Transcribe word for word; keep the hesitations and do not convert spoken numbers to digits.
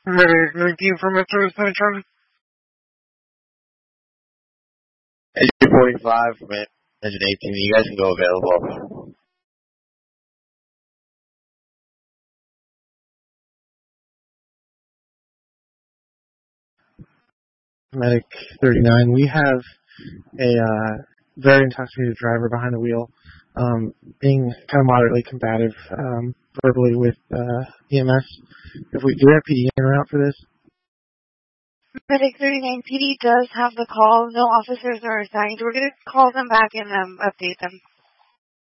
Medic nineteen from Metro Central. Engine forty-five from Engine eighteen. You guys can go available. Medic thirty-nine. We have a uh, very intoxicated driver behind the wheel, um, being kind of moderately combative um, verbally with uh, E M S. If we do have P D en route for this. Medic thirty-nine P D does have the call. No officers are assigned. We're going to call them back and um, update them.